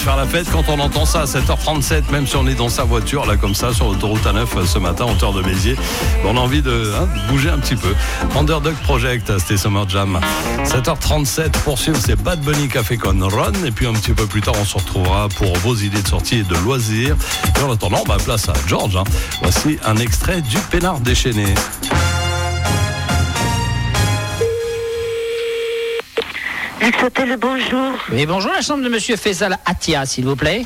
faire la fête quand on entend ça à 7h37, même si on est dans sa voiture, là comme ça, sur l'autoroute A9 ce matin, hauteur de Béziers. On a envie de bouger un petit peu. Underdog Project, c'était Summer Jam. 7h37, poursuivre, c'est Bad Bunny Café Con Run. Et puis un petit peu plus tard, on se retrouvera pour vos idées de sortie et de loisirs. Et en attendant, place à George. Voici un extrait du Peinard déchaîné. Luxe Hôtel, bonjour. Oui, bonjour, la chambre de Monsieur Faisal Atia, s'il vous plaît.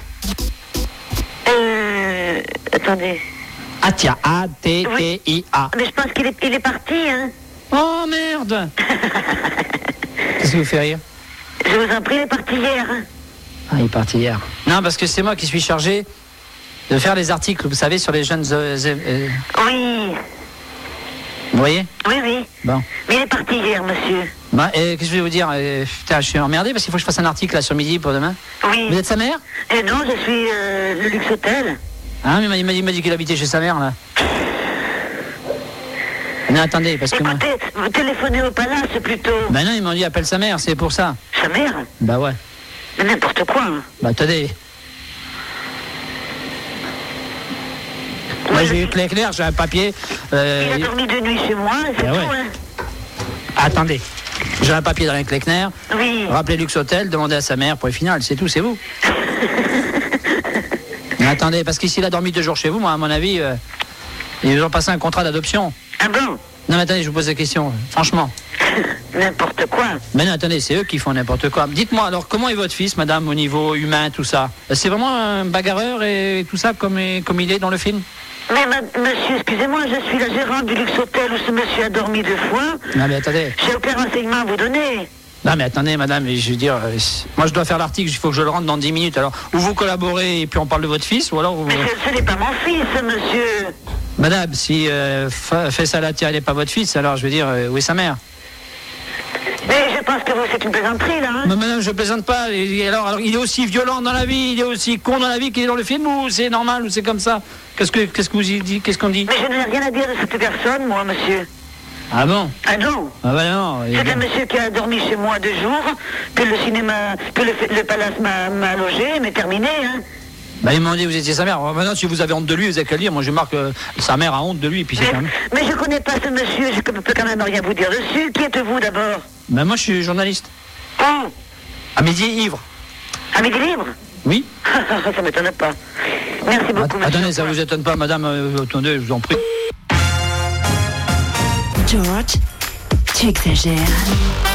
Attendez. Atia, A-T-T-I-A. Mais je pense qu'il est parti, hein. Oh, merde. Qu'est-ce qui vous fait rire? Je vous en prie, il est parti hier. Hein. Ah, il est parti hier. Non, parce que c'est moi qui suis chargé de faire les articles, vous savez, sur les jeunes... Oui. Vous voyez? Oui. Bon. Mais il est parti hier, monsieur. Qu'est-ce que je vais vous dire? Putain, je suis emmerdé parce qu'il faut que je fasse un article là sur midi pour demain. Oui. Vous êtes sa mère? Non, je suis le Luxe Hôtel. Ah, mais il m'a dit qu'il habitait chez sa mère, là. Non, attendez, parce que écoutez, vous téléphonez au palace, plutôt. Ben non, ils m'ont dit appelle sa mère, c'est pour ça. Sa mère? Bah ouais. Mais n'importe quoi. Hein. Bah attendez. Moi j'ai eu clair, j'ai un papier. Il a dormi de nuit chez moi, c'est tout, hein. Attendez. J'ai un papier dans les Kleckner. Oui. Rappelez Luxe Hôtel, demandez à sa mère pour les finales, c'est tout, c'est vous. Mais attendez, parce qu'ici il a dormi 2 jours chez vous, moi à mon avis, ils vous ont passé un contrat d'adoption. Ah bon? Non mais attendez, je vous pose la question, franchement. N'importe quoi. Mais non, attendez, c'est eux qui font n'importe quoi. Dites-moi alors, comment est votre fils, madame, au niveau humain, tout ça? C'est vraiment un bagarreur et tout ça, comme il est dans le film? Mais monsieur, excusez-moi, je suis la gérante du Luxe Hôtel où ce monsieur a dormi 2 fois. Non mais attendez. J'ai aucun renseignement à vous donner. Non mais attendez madame, je veux dire, moi je dois faire l'article, il faut que je le rentre dans 10 minutes. Alors, ou vous collaborez et puis on parle de votre fils, ou alors... Mais ce n'est pas mon fils, monsieur. Madame, si Faisal Atia n'est pas votre fils, alors je veux dire, où est sa mère? Mais je pense que c'est une plaisanterie, là. Hein. Mais madame, je plaisante pas. Alors, il est aussi violent dans la vie, il est aussi con dans la vie qu'il est dans le film, ou c'est normal, ou c'est comme ça? Qu'est-ce que vous y dites? Qu'est-ce qu'on dit? Mais je n'ai rien à dire de cette personne, moi, monsieur. Ah bon? Ah non? Ah bah non. C'est un monsieur qui a dormi chez moi 2 jours, que le cinéma, que le palace m'a logé, mais terminé, hein. Bah ils m'ont dit vous étiez sa mère. Alors, maintenant si vous avez honte de lui, vous avez qu'à le dire. Moi je marque sa mère a honte de lui et puis c'est terminé. Mais je connais pas ce monsieur, je peux quand même rien vous dire dessus. Qui êtes-vous d'abord? Bah moi je suis journaliste. Oh. À Midi Ivre. À Midi Libre? Oui. Ça m'étonne pas. Merci beaucoup, monsieur. Attendez, ça vous étonne pas, madame, attendez, je vous en prie. George, tu exagères.